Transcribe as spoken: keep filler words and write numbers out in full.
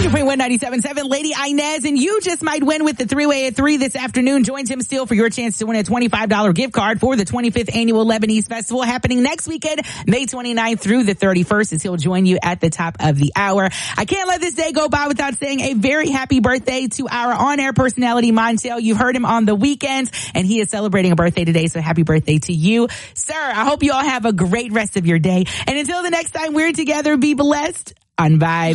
ninety point one, ninety-seven point seven, Lady Inez, and you just might win with the three-way at three this afternoon. Join Tim Steele for your chance to win a twenty-five dollars gift card for the twenty-fifth Annual Lebanese Festival happening next weekend, May twenty-ninth through the thirty-first, as he'll join you at the top of the hour. I can't let this day go by without saying a very happy birthday to our on-air personality, Montel. You've heard him on the weekends, and he is celebrating a birthday today, so happy birthday to you. Sir, I hope you all have a great rest of your day. And until the next time we're together, be blessed on Vibe.